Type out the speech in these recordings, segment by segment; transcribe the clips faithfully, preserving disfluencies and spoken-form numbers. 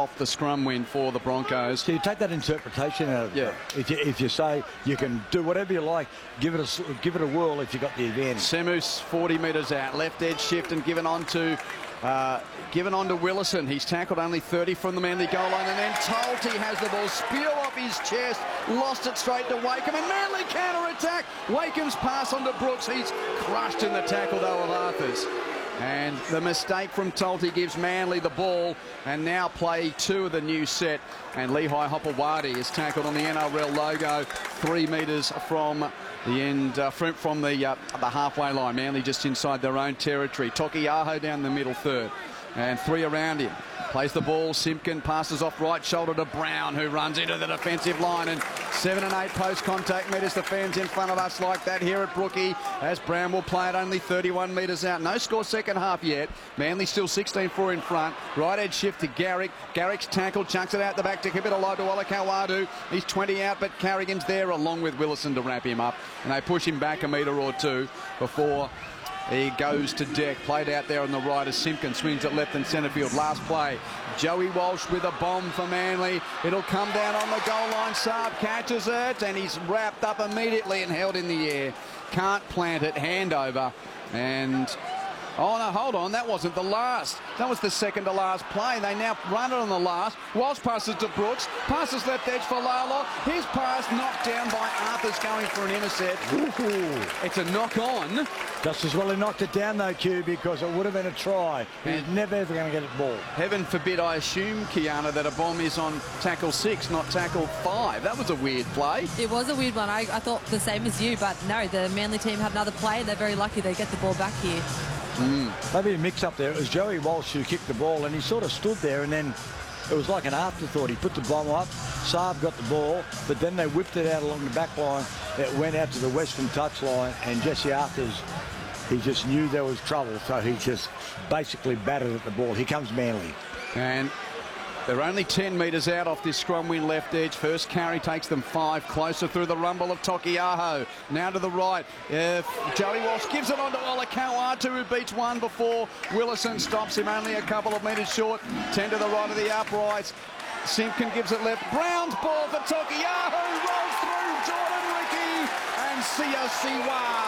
off the scrum win for the Broncos. So you take that interpretation out of it. Yeah. If you, if you say you can do whatever you like, give it a, give it a whirl if you've got the advantage. Semus forty metres out, left edge shift and given on to uh, given on to Willison. He's tackled only thirty from the Manly goal line, and then Tolty has the ball spew off his chest, lost it straight to Wakeham, and Manly counter-attack. Wakeham's pass on to Brooks. He's crushed in the tackle though of Arthurs. And the mistake from Tolty gives Manly the ball, and now play two of the new set. And Lehigh Hopewadi is tackled on the N R L logo, three metres from the end, uh, from, from the, uh, the halfway line. Manly just inside their own territory. Tokiaho down the middle third, and three around him. Plays the ball, Simpkin passes off right shoulder to Brown, who runs into the defensive line, and seven and eight post contact metres. The fans in front of us like that here at Brookie, as Brown will play it only thirty-one metres out. No score second half yet. Manly still sixteen four in front. Right edge shift to Garrick. Garrick's tackle, chucks it out the back to Kibitalo to Olakau'atu. He's twenty out, but Carrigan's there along with Willison to wrap him up, and they push him back a metre or two before he goes to deck. Played out there on the right as Simpkin swings it left and centre field. Last play, Joey Walsh with a bomb for Manly. It'll come down on the goal line. Saab catches it, and he's wrapped up immediately and held in the air. Can't plant it. Handover. And oh no, hold on, that wasn't the last. That was the second to last play. They now run it on the last. Walsh passes to Brooks, passes left edge for Lalo. His pass knocked down by Arthurs going for an intercept. Ooh. It's a knock on. Just as well he knocked it down though, Q, because it would have been a try. He's And never ever going to get it ball. Heaven forbid, I assume, Kiana, that a bomb is on tackle six, not tackle five. That was a weird play. It was a weird one. I, I thought the same as you, but no, the Manly team had another play. They're very lucky they get the ball back here. Mm. Maybe a mix-up there. It was Joey Walsh who kicked the ball, and he sort of stood there, and then it was like an afterthought. He put the bomb up, Saab got the ball, but then they whipped it out along the back line. It went out to the western touchline, and Jesse Arthurs, he just knew there was trouble, so he just basically battered at the ball. Here comes Manly. And they're only ten metres out off this scrum win left edge. First carry takes them five, closer through the rumble of Tokiaho. Now to the right. If Joey Walsh gives it on to Olakau'atu, who beats one before Willison stops him only a couple of metres short. ten to the right of the uprights. Simpkin gives it left. Brown's ball for Tokiaho. Rolls through Jordan Ricky. And Sia Siwa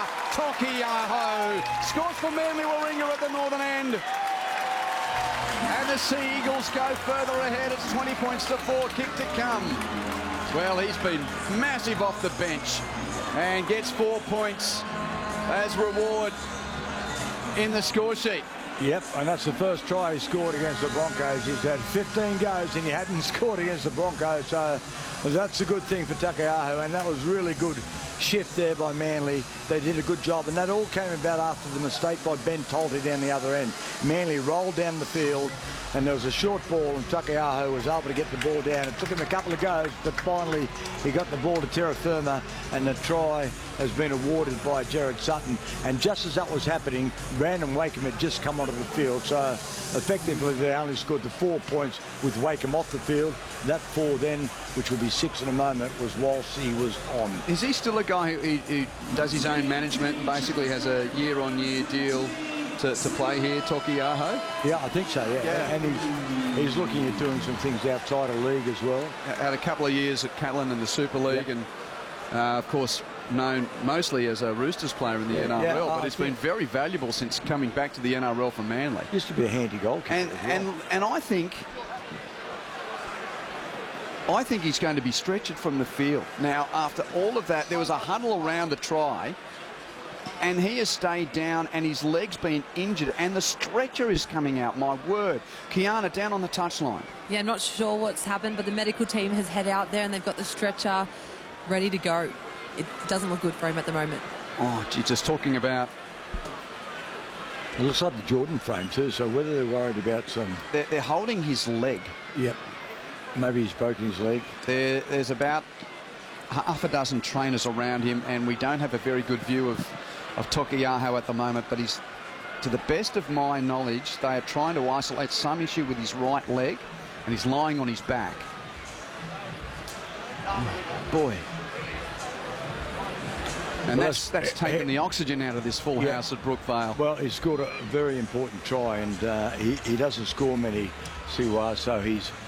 Tokiaho scores for Manly Warringah at the northern end. And the Sea Eagles go further ahead. It's twenty points to four. Kick to come. Well, he's been massive off the bench and gets four points as reward in the score sheet. Yep, and that's the first try he scored against the Broncos. He's had fifteen goes and he hadn't scored against the Broncos, so that's a good thing for Tokiaho, and that was really good shift there by Manly. They did a good job, and that all came about after the mistake by Ben Tolty down the other end. Manly rolled down the field, and there was a short ball, and Tokiaho was able to get the ball down. It took him a couple of goes, but finally he got the ball to Terra Firma, and the try has been awarded by Jared Sutton. And just as that was happening, Brandon Wakeham had just come onto the field, so effectively they only scored the four points with Wakeham off the field. That four then, which will be six in a moment, was whilst he was on. Is he still a guy who, who does his own management and basically has a year-on-year deal to, to play here, Tokiaho? Yeah, I think so, yeah. yeah. And he's, he's looking at doing some things outside of league as well. Had a couple of years at Catlin and the Super League, yeah. and uh, of course known mostly as a Roosters player in the yeah, N R L, yeah, but he's been very valuable since coming back to the N R L from Manly. Used to be a handy goalkeeper. And, well. and, and I think... I think he's going to be stretched from the field. Now, after all of that, there was a huddle around the try, and he has stayed down, and his leg's been injured, and the stretcher is coming out, my word. Kiana down on the touchline. Yeah, not sure what's happened, but the medical team has head out there, and they've got the stretcher ready to go. It doesn't look good for him at the moment. Oh, gee, just talking about... It looks like the Jordan frame, too, so whether they're worried about some... They're, they're holding his leg. Yep. Maybe he's broken his leg. There, there's about half a dozen trainers around him, and we don't have a very good view of, of Tokiaho at the moment, but he's, to the best of my knowledge, they are trying to isolate some issue with his right leg, and he's lying on his back. Boy. And well, that's, that's taken uh, the oxygen out of this full yeah. house at Brookvale. Well, he scored a very important try, and uh, he, he doesn't score many, Siwa, so he's